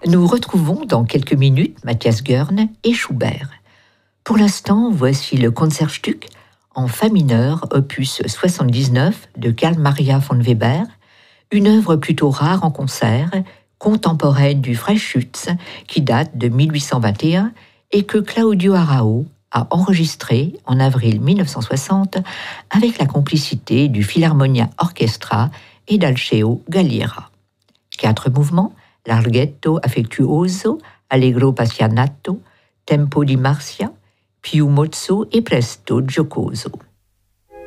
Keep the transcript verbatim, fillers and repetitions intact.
Nous retrouvons dans quelques minutes Matthias Görn et Schubert. Pour l'instant, voici le Concertstück en fa mineur, opus soixante-dix-neuf de Carl Maria von Weber, une œuvre plutôt rare en concert, contemporaine du Freischütz, qui date de mille huit cent vingt et un et que Claudio Arrau a enregistré en avril mille neuf cent soixante avec la complicité du Philharmonia Orchestra et d'Alceo Galliera. Quatre mouvements, Larghetto affettuoso, Allegro appassionato, Tempo di marcia, più mozzo e presto giocoso.